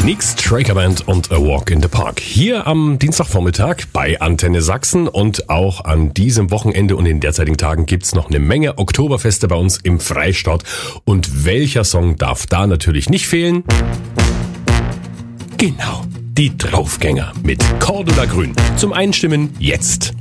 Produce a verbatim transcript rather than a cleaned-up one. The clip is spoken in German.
Nix, Tracker Band und A Walk in the Park. Hier am Dienstagvormittag bei Antenne Sachsen und auch an diesem Wochenende und in derzeitigen Tagen gibt's noch eine Menge Oktoberfeste bei uns im Freistaat. Und welcher Song darf da natürlich nicht fehlen? Genau, die Draufgänger mit Cordula Grün. Zum Einstimmen jetzt.